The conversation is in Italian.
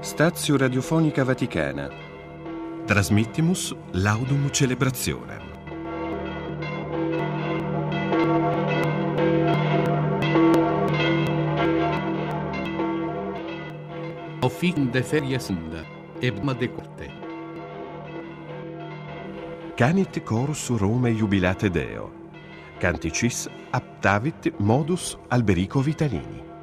Stazio Radiofonica Vaticana. Transmittimus laudum celebrationem. Officin de ferias ebma de corte. Canit chorus Rome jubilate Deo. Canticis aptavit modus Alberico Vitalini.